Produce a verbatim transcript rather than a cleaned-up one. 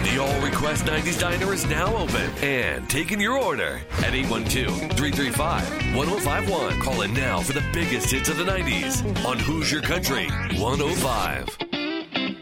The All Request nineties Diner is now open and taking your order at eight one two, three three five, one oh five one. Call in now for the biggest hits of the nineties on Hoosier Country one oh five.